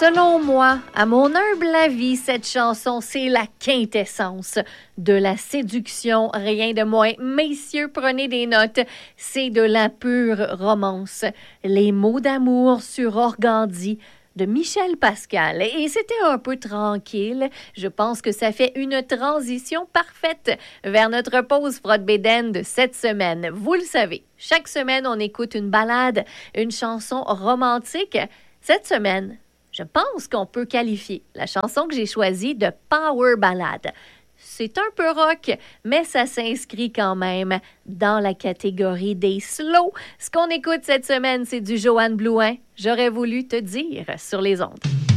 Selon moi, à mon humble avis, cette chanson, c'est la quintessence de la séduction, rien de moins. Messieurs, prenez des notes, c'est de la pure romance. Les mots d'amour sur Organdie de Michel Pascal. Et c'était un peu tranquille. Je pense que ça fait une transition parfaite vers notre pause frotte-bédaine de cette semaine. Vous le savez, chaque semaine, on écoute une ballade, une chanson romantique. Cette semaine, je pense qu'on peut qualifier la chanson que j'ai choisie de Power Ballade. C'est un peu rock, mais ça s'inscrit quand même dans la catégorie des slow. Ce qu'on écoute cette semaine, c'est du Joanne Blouin. J'aurais voulu te dire sur les ondes.